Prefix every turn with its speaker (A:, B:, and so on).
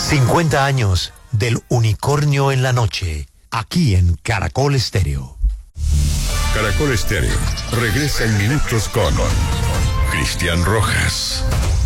A: 50 años del unicornio en la noche, aquí en Caracol Estéreo.
B: Caracol Estéreo regresa en minutos con Cristian Rojas.